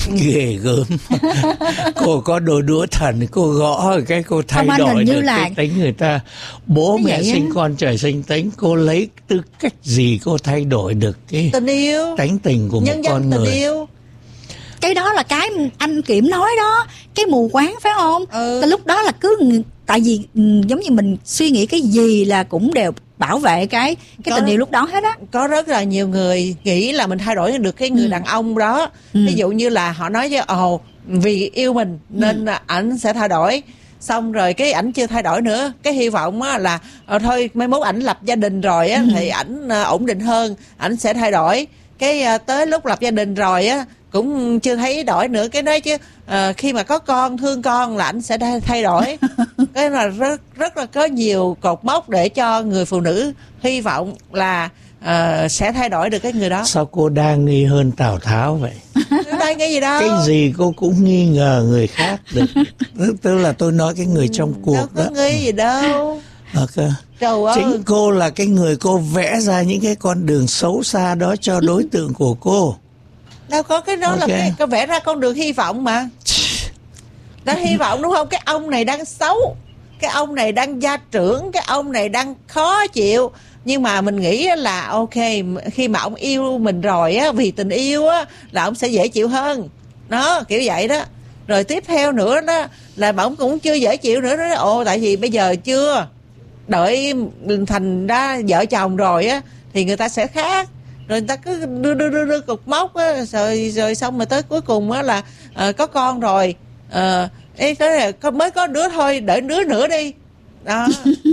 Ghê gớm. Cô có đôi đũa thần, cô gõ cái cô thay Không, đổi được là... cái tính người ta. Bố cái mẹ sinh con trời sinh tính. Cô lấy tư cách gì cô thay đổi được cái tình yêu, tánh tình của một con người? Tình yêu. Cái đó là cái anh Kiểm nói đó, cái mù quáng phải không? Lúc đó là cứ tại vì giống như mình suy nghĩ cái gì là cũng đều bảo vệ cái tình yêu lúc đó hết á. Có rất là nhiều người nghĩ là mình thay đổi được cái người đàn ông đó. Ví dụ như là họ nói với vì yêu mình nên ảnh sẽ thay đổi. Xong rồi cái ảnh chưa thay đổi nữa, cái hy vọng á là thôi mai mốt ảnh lập gia đình rồi á thì ảnh ổn định hơn, ảnh sẽ thay đổi. Cái tới lúc lập gia đình rồi á cũng chưa thấy đổi nữa, cái nói chứ khi mà có con, thương con là ảnh sẽ thay đổi. Cái là rất là có nhiều cột mốc để cho người phụ nữ hy vọng là sẽ thay đổi được cái người đó. Sao cô đa nghi hơn Tào Tháo vậy? Đa nghi gì đâu. Cái gì cô cũng nghi ngờ người khác được. Tức là tôi nói cái người trong cuộc đó. Đâu có nghi gì đâu. Chính cô là cái người cô vẽ ra những cái con đường xấu xa đó cho đối tượng của cô. Đâu có, cái đó là cái vẽ ra con đường hy vọng mà. Đó hy vọng đúng không? Cái ông này đang xấu, cái ông này đang gia trưởng, cái ông này đang khó chịu. Nhưng mà mình nghĩ là ok, khi mà ông yêu mình rồi á, vì tình yêu á, là ông sẽ dễ chịu hơn. Đó, kiểu vậy đó. Rồi tiếp theo nữa đó là ông cũng chưa dễ chịu nữa đó. Tại vì bây giờ chưa đợi thành ra vợ chồng rồi á thì người ta sẽ khác. Rồi người ta cứ đưa cục mốc á, rồi xong rồi tới cuối cùng á là có con rồi. Mới có đứa thôi, đợi đứa nữa đi. Đó.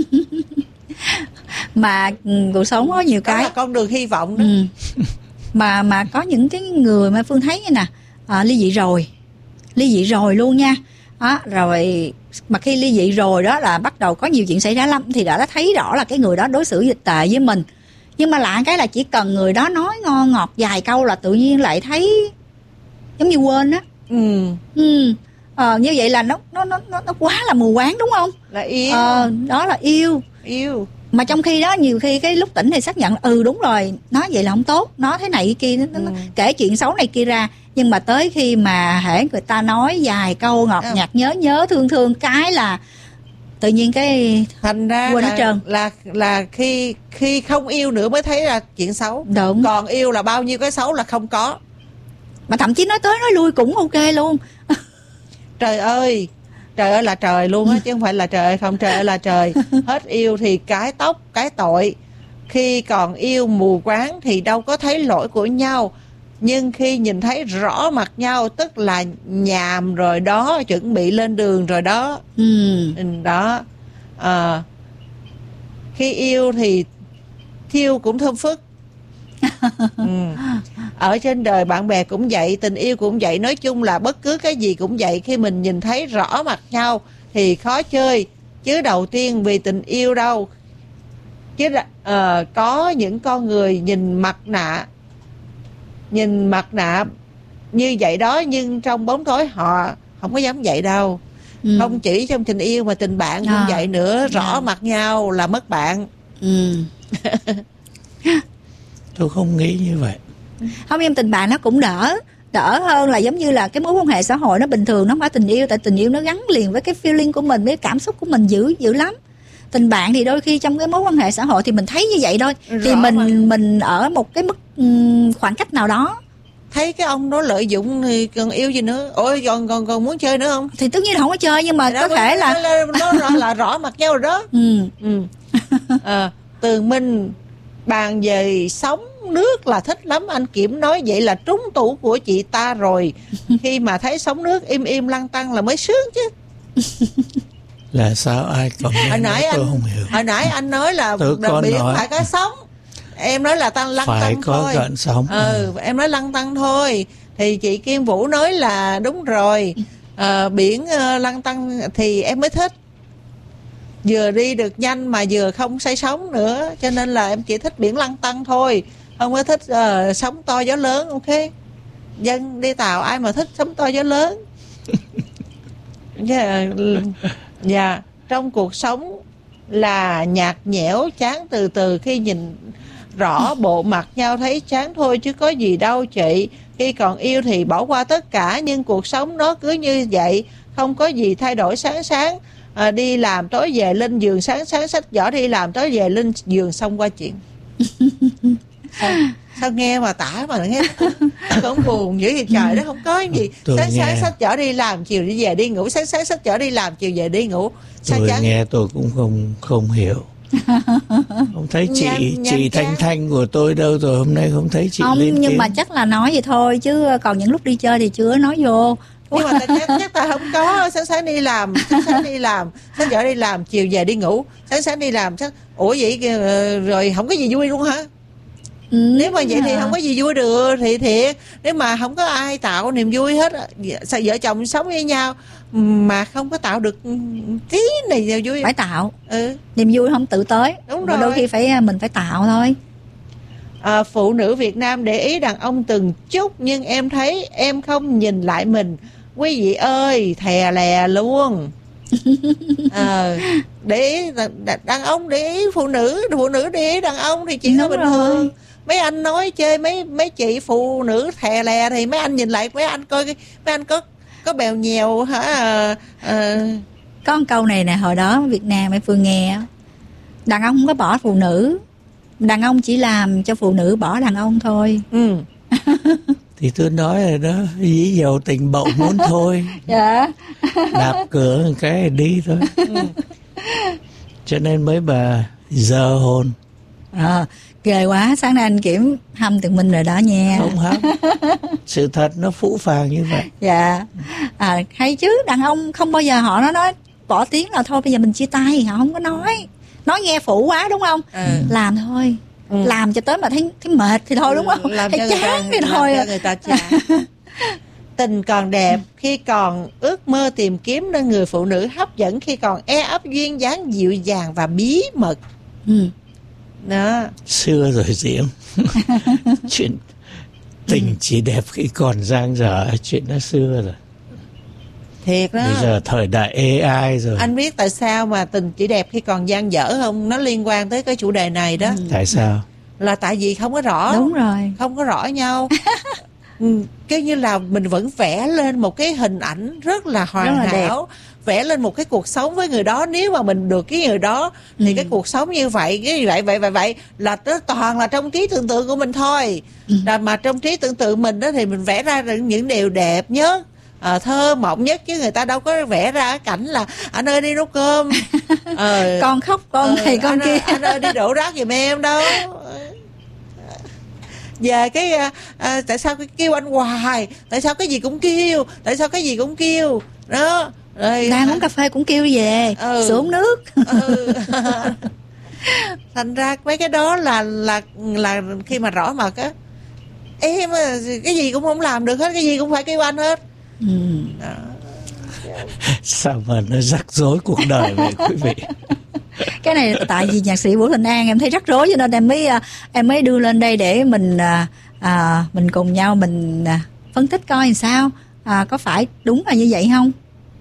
Mà cuộc sống có nhiều cái là con đường hy vọng đó. Mà có những cái người mà Phương thấy như nè, ly dị rồi luôn nha. Rồi mà khi ly dị rồi đó là bắt đầu có nhiều chuyện xảy ra lắm, thì đã thấy rõ là cái người đó đối xử dịch tệ với mình. Nhưng mà lạ cái là chỉ cần người đó nói ngon ngọt vài câu là tự nhiên lại thấy giống như quên á. Như vậy là nó quá là mù quáng đúng không? Là yêu. Đó là yêu. Mà trong khi đó nhiều khi cái lúc tỉnh thì xác nhận đúng rồi, nói vậy là không tốt, nói thế này kia, nó kể chuyện xấu này kia ra. Nhưng mà tới khi mà hễ người ta nói vài câu ngọt nhạt nhớ thương cái là tự nhiên cái thành ra quên hết trơn. Là khi không yêu nữa mới thấy là chuyện xấu. Đúng. Còn yêu là bao nhiêu cái xấu là không có. Mà thậm chí nói tới nói lui cũng ok luôn. Trời ơi là trời luôn á, chứ không phải là trời ơi không, trời ơi là trời. Hết yêu thì cái tóc cái tội. Khi còn yêu mù quáng thì đâu có thấy lỗi của nhau. Nhưng khi nhìn thấy rõ mặt nhau tức là nhàm rồi đó, chuẩn bị lên đường rồi đó. Đó. Khi yêu thì thiêu cũng thơm phức. Ở trên đời bạn bè cũng vậy, tình yêu cũng vậy, nói chung là bất cứ cái gì cũng vậy. Khi mình nhìn thấy rõ mặt nhau thì khó chơi, chứ đầu tiên vì tình yêu đâu. Chứ có những con người nhìn mặt nạ như vậy đó, nhưng trong bóng tối họ không có dám vậy đâu. Không chỉ trong tình yêu mà tình bạn cũng vậy nữa. Rõ mặt nhau là mất bạn. Tôi không nghĩ như vậy. Không, nhưng tình bạn nó cũng đỡ hơn là giống như là cái mối quan hệ xã hội nó bình thường, nó không phải tình yêu. Tại tình yêu nó gắn liền với cái feeling của mình, với cảm xúc của mình dữ lắm. Tình bạn thì đôi khi trong cái mối quan hệ xã hội thì mình thấy như vậy thôi. Thì mình ở một cái mức khoảng cách nào đó. Thấy cái ông đó lợi dụng thì còn yêu gì nữa. Ôi còn muốn chơi nữa không? Thì tất nhiên là không có chơi, nhưng mà có thể là nó là rõ mặt nhau rồi đó. Tường Minh bàn về sống nước là thích lắm. Anh Kiểm nói vậy là trúng tủ của chị ta rồi. Khi mà thấy sống nước im lăn tăn là mới sướng chứ. Là sao ai còn tôi không hiểu. Hồi nãy anh nói là biển phải có sống, em nói là lăn phải tăng có thôi. gợn sóng. Em nói lăn tăng thôi. Thì chị Kim Vũ nói là đúng rồi. Biển lăn tăng thì em mới thích. Vừa đi được nhanh mà vừa không say sóng nữa. Cho nên là em chỉ thích biển lăn tăng thôi, không có thích sóng to gió lớn. Ok, dân đi tàu ai mà thích sóng to gió lớn. Dạ, trong cuộc sống là nhạt nhẽo chán từ khi nhìn rõ bộ mặt nhau thấy chán thôi chứ có gì đâu chị. Khi còn yêu thì bỏ qua tất cả, nhưng cuộc sống nó cứ như vậy, không có gì thay đổi. Sáng đi làm, tối về lên giường, sáng xách giỏ đi làm, tối về lên giường, xong qua chuyện. Sao nghe mà tả mà nghe cũng buồn dữ vậy trời, đó không có gì. Sáng xách giỏ đi làm, chiều đi về đi ngủ, sáng xách giỏ đi làm, chiều về đi ngủ. Tôi nghe tôi cũng không hiểu. Không thấy chị Thanh của tôi đâu rồi, hôm nay không thấy chị không, lên nhưng tiếng. mà chắc là nói vậy thôi, chứ còn những lúc đi chơi thì chưa nói vô. Nhưng mà chắc ta không có. Sáng đi làm, sáng giỏi đi làm, chiều về đi ngủ, sáng đi làm. Ủa vậy rồi không có gì vui luôn hả? Nếu mà vậy thì không có gì vui được thì thiệt. Nếu mà không có ai tạo niềm vui hết, sao vợ chồng sống với nhau mà không có tạo được tí này niềm vui? Phải tạo. Niềm vui không tự tới. Đúng rồi. Đôi khi mình phải tạo thôi. Phụ nữ Việt Nam để ý đàn ông từng chút, nhưng em thấy em không nhìn lại mình. Quý vị ơi, thè lè luôn. Để ý đàn ông để ý phụ nữ để ý đàn ông thì chuyện đó bình thường. Mấy anh nói chơi mấy chị phụ nữ thè lè thì mấy anh nhìn lại, mấy anh coi mấy anh có bèo nhèo hả? Có một câu này nè, hồi đó Việt Nam em Phương nghe, đàn ông không có bỏ phụ nữ, đàn ông chỉ làm cho phụ nữ bỏ đàn ông thôi. Thì tôi nói rồi đó, dĩ dầu tình bậu muốn thôi. Dạ. Đạp cửa một cái đi thôi. Cho nên mấy bà giờ hồn. Ghê quá, sáng nay anh Kiểm hâm Tường Minh rồi đó nha. Không hâm. Sự thật nó phũ phàng như vậy. Dạ. Hay chứ, đàn ông không bao giờ họ nói bỏ tiếng là thôi bây giờ mình chia tay, họ không có nói nghe phụ quá đúng không? Làm thôi. Làm cho tới mà thấy mệt thì thôi đúng không? Làm thấy cho chán thì thôi. Làm cho người ta chán. Tình còn đẹp khi còn ước mơ tìm kiếm, nên người phụ nữ hấp dẫn khi còn e ấp duyên dáng dịu dàng và bí mật. Đó. Xưa rồi Diễm. Chuyện tình chỉ đẹp khi còn dang dở, chuyện đó xưa rồi. Thiệt đó. Bây giờ thời đại AI rồi. Anh biết tại sao mà tình chỉ đẹp khi còn dang dở không? Nó liên quan tới cái chủ đề này đó. Tại sao? Là tại vì không có rõ. Đúng rồi. Không có rõ nhau. Cái như là mình vẫn vẽ lên một cái hình ảnh rất là hoàn hảo, vẽ lên một cái cuộc sống với người đó. Nếu mà mình được cái người đó thì cái cuộc sống như vậy, cái vậy là nó toàn là trong trí tưởng tượng của mình thôi. Mà trong trí tưởng tượng mình đó thì mình vẽ ra những điều đẹp nhất, thơ mộng nhất, chứ người ta đâu có vẽ ra cái cảnh là anh ơi đi nấu cơm, con khóc con này con kia, anh ơi đi đổ rác giùm em đâu. Về cái tại sao kêu anh hoài, tại sao cái gì cũng kêu đó. Rồi đang uống cà phê cũng kêu về, sữa uống nước. Thành ra mấy cái đó là khi mà rõ mật á, em cái gì cũng không làm được hết, cái gì cũng phải kêu anh hết. Sao mà nó rắc rối cuộc đời vậy quý vị? Cái này tại vì nhạc sĩ Vũ Thành An em thấy rắc rối, cho nên em mới đưa lên đây để mình cùng nhau mình phân tích coi làm sao, có phải đúng là như vậy không?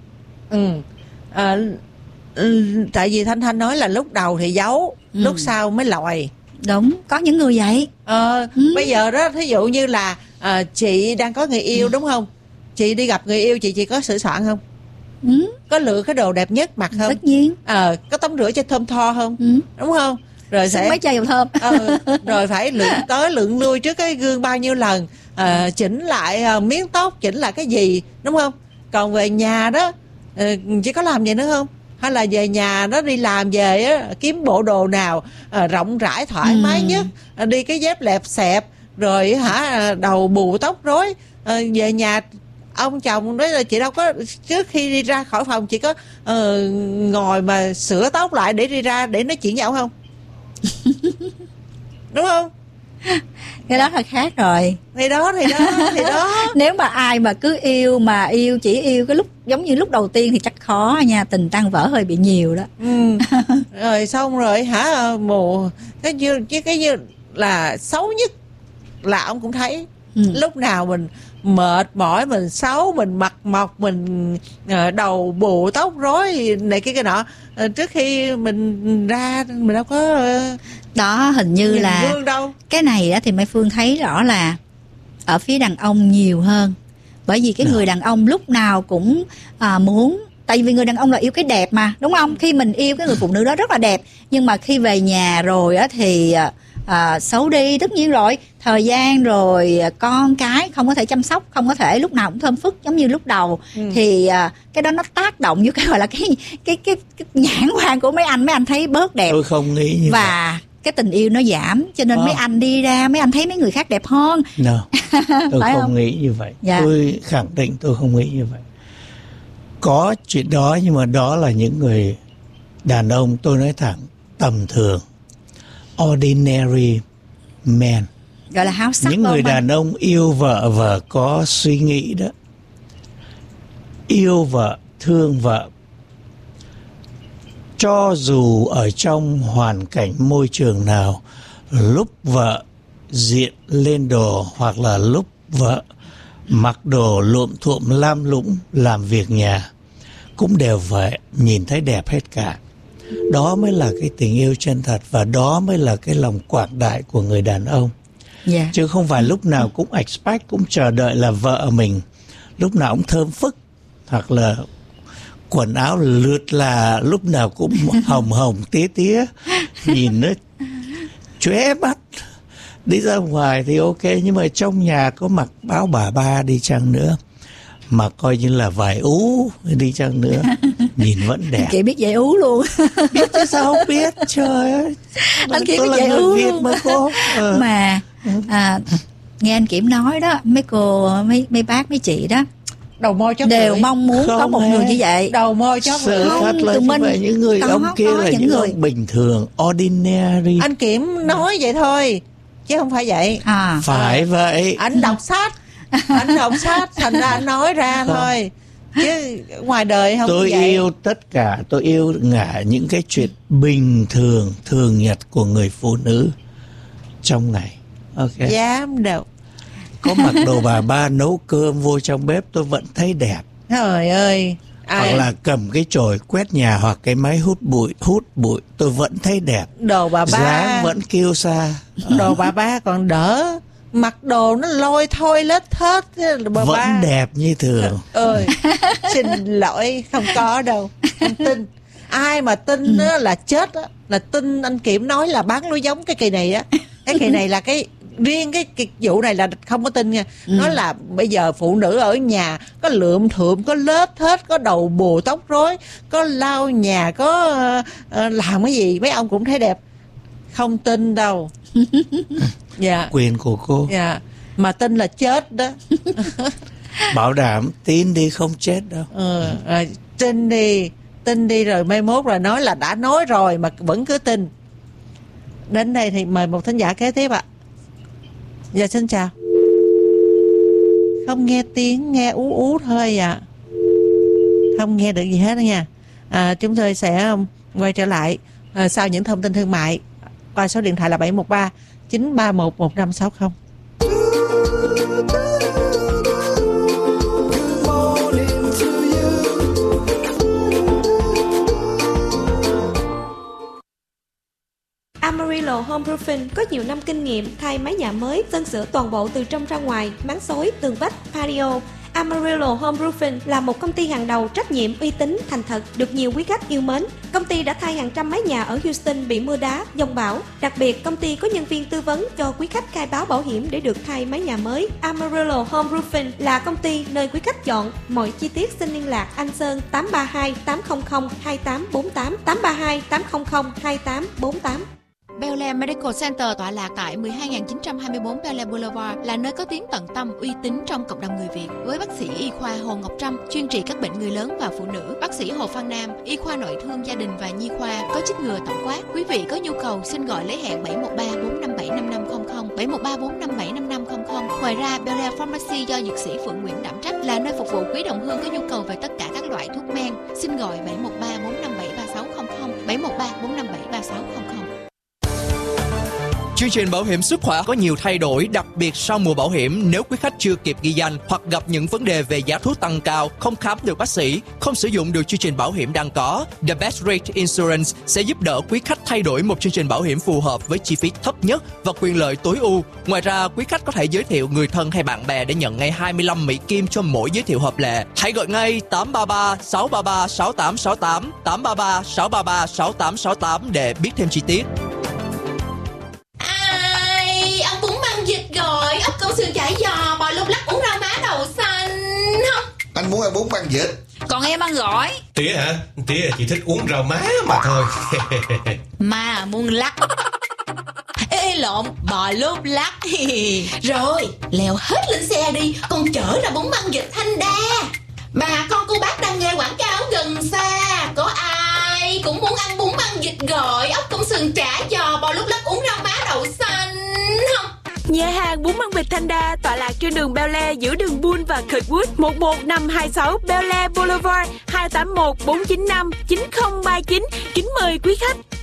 Tại vì Thanh nói là lúc đầu thì giấu, lúc sau mới lòi. Đúng, có những người vậy. Bây giờ đó, thí dụ như là chị đang có người yêu đúng không? Chị đi gặp người yêu, chị có sửa soạn không? Có lựa cái đồ đẹp nhất mặc không? Tất nhiên. Có tắm rửa cho thơm tho không? Đúng không? Rồi sẽ mấy chai dầu thơm. Rồi phải lượn tới lượn lui trước cái gương bao nhiêu lần, chỉnh lại miếng tóc, chỉnh lại cái gì, đúng không? Còn về nhà đó chỉ có làm vậy nữa không? Hay là về nhà đó đi làm về á, kiếm bộ đồ nào rộng rãi thoải mái nhất, đi cái dép lẹp xẹp, rồi đầu bù tóc rối, về nhà ông chồng nói là chị đâu có, trước khi đi ra khỏi phòng chị có ngồi mà sửa tóc lại để đi ra để nói chuyện với ông không? Đúng không? Cái đó là khác rồi. Thì đó Nếu mà ai mà cứ chỉ yêu cái lúc giống như lúc đầu tiên thì chắc khó nha, tình tan vỡ hơi bị nhiều đó. Rồi xong rồi mù cái như là xấu nhất là ông cũng thấy. Lúc nào mình mệt mỏi, mình xấu, mình mặt mọc, mình đầu bù tóc rối này kia cái nọ, trước khi mình ra mình đâu có đó, hình như là gương đâu. Cái này đó thì Mai Phương thấy rõ là ở phía đàn ông nhiều hơn. Bởi vì cái người đàn ông lúc nào cũng muốn, tại vì người đàn ông là yêu cái đẹp mà, đúng không? Khi mình yêu cái người phụ nữ đó rất là đẹp, nhưng mà khi về nhà rồi á thì xấu đi, tất nhiên rồi, thời gian rồi con cái không có thể chăm sóc, không có thể lúc nào cũng thơm phức giống như lúc đầu. Thì cái đó nó tác động với cái gọi là cái nhãn quan của mấy anh thấy bớt đẹp. Tôi không nghĩ như và vậy. Cái tình yêu nó giảm, cho nên mấy anh đi ra mấy anh thấy mấy người khác đẹp hơn. Tôi không nghĩ như vậy. Tôi khẳng định tôi không nghĩ như vậy. Có chuyện đó, nhưng mà đó là những người đàn ông, tôi nói thẳng, tầm thường, ordinary men, gọi là háo sắc. những người đàn ông yêu vợ và có suy nghĩ đó, yêu vợ, thương vợ, cho dù ở trong hoàn cảnh môi trường nào, lúc vợ diện lên đồ hoặc là lúc vợ mặc đồ lụm thuộm lam lũng làm việc nhà, cũng đều phải nhìn thấy đẹp hết cả. Đó mới là cái tình yêu chân thật, và đó mới là cái lòng quảng đại của người đàn ông. Chứ không phải lúc nào cũng expect, cũng chờ đợi là vợ mình lúc nào cũng thơm phức, hoặc là quần áo lượt là lúc nào cũng hồng hồng tía tía, nhìn nó chóe mắt. Đi ra ngoài thì ok, nhưng mà trong nhà có mặc áo bà ba đi chăng nữa, mà coi như là vải ú đi chăng nữa, nhìn vẫn đẹp. Chị biết vải ú luôn. Biết chứ sao không biết, trời ơi. Anh Kiểm biết vải ú luôn mà cô. Mà nghe anh Kiểm nói đó, mấy cô, mấy bác, mấy chị đó đầu môi chóp đều lưỡi. mong muốn có một người như vậy. Đầu môi chóp lưỡi. Tụi mình những người ông kia là những người bình thường, ordinary. Anh Kiểm nói vậy thôi chứ không phải vậy. Phải vậy. Anh đọc sách, anh đọc sách thành ra anh nói ra thôi, chứ ngoài đời không tôi vậy. Yêu tất cả, tôi yêu ngả những cái chuyện bình thường, thường nhật của người phụ nữ trong ngày. Ok. Dám đâu. Có mặc đồ bà ba nấu cơm vô trong bếp tôi vẫn thấy đẹp. Trời ơi. Hoặc là cầm cái chổi quét nhà, hoặc cái máy hút bụi tôi vẫn thấy đẹp. Đồ bà ba dáng vẫn kiêu sa. Đồ bà ba còn đỡ, mặc đồ nó lôi thôi lết thết bà vẫn ba đẹp như thường. Ơi xin lỗi, không có đâu, không tin. Ai mà tin là chết á, là tin anh Kiểm nói là bán lúa giống cái kỳ này á. Cái kỳ này là cái riêng cái vụ này là không có tin nha. Nó là bây giờ phụ nữ ở nhà có lượm thượm, có lết thết, có đầu bù tóc rối, có lau nhà, có làm cái gì mấy ông cũng thấy đẹp. Không tin đâu. Dạ. Quyền của cô. Dạ. Mà tin là chết đó. Bảo đảm tin đi không chết đâu. Tin đi rồi mai mốt rồi nói là đã nói rồi mà vẫn cứ tin. Đến đây thì mời một thính giả kế tiếp ạ. Dạ xin chào. Không nghe tiếng, nghe ú ú thôi ạ. Không nghe được gì hết đó nha. Chúng tôi sẽ quay trở lại sau những thông tin thương mại qua số điện thoại là 713 931 1560. Amarillo Homeproofing có nhiều năm kinh nghiệm thay mái nhà mới, sơn sửa toàn bộ từ trong ra ngoài, máng xối, tường vách, patio. Amarillo Homeproofing là một công ty hàng đầu, trách nhiệm, uy tín, thành thật, được nhiều quý khách yêu mến. Công ty đã thay hàng trăm mái nhà ở Houston bị mưa đá, dông bão. Đặc biệt, công ty có nhân viên tư vấn cho quý khách khai báo bảo hiểm để được thay mái nhà mới. Amarillo Homeproofing là công ty nơi quý khách chọn. Mọi chi tiết xin liên lạc anh Sơn 832 800 2848 832 800 2848. Bel Air Medical Center tọa lạc tại 12924 Bel Air Boulevard là nơi có tiếng tận tâm, uy tín trong cộng đồng người Việt. Với bác sĩ y khoa Hồ Ngọc Trâm chuyên trị các bệnh người lớn và phụ nữ, bác sĩ Hồ Phan Nam y khoa nội thương gia đình và nhi khoa có chích ngừa tổng quát. Quý vị có nhu cầu xin gọi lấy hẹn 713 457 5500 713 457 5500. Ngoài ra, Bel Air Pharmacy do dược sĩ Phượng Nguyễn đảm trách là nơi phục vụ quý đồng hương có nhu cầu về tất cả các loại thuốc men. Xin gọi 713 457 3600 713 457 3600. Chương trình bảo hiểm sức khỏe có nhiều thay đổi, đặc biệt sau mùa bảo hiểm. Nếu quý khách chưa kịp ghi danh hoặc gặp những vấn đề về giá thuốc tăng cao, không khám được bác sĩ, không sử dụng được chương trình bảo hiểm đang có, The Best Rate Insurance sẽ giúp đỡ quý khách thay đổi một chương trình bảo hiểm phù hợp với chi phí thấp nhất và quyền lợi tối ưu. Ngoài ra, quý khách có thể giới thiệu người thân hay bạn bè để nhận ngay 25 Mỹ Kim cho mỗi giới thiệu hợp lệ. Hãy gọi ngay 833 633 6868 833 633 6868 để biết thêm chi tiết. Ăn bún băng vịt rồi, ốc câu sườn chả giò, bò lúc lắc uống rau má đậu xanh không? Anh muốn ăn bún băng vịt. Còn em ăn gỏi. Tía hả? Tía chỉ thích uống rau má mà thôi. Mà muốn lắc. Ê lộn, bò lúc lắc. Rồi, leo hết lên xe đi, con chở ra bún băng vịt Thanh Đa. Bà con cô bác đang nghe quảng cáo gần xa, có ai cũng muốn ăn bún băng vịt gỏi, ốc công sườn chả giò, bò lúc lắc uống rau má đậu xanh không? Nhà hàng bún băng vịt Thanh Đa tọa lạc trên đường Bel Air giữa đường Bull và Kirkwood, 11526 Bel Air Boulevard, 281 495 9039. Kính mời quý khách.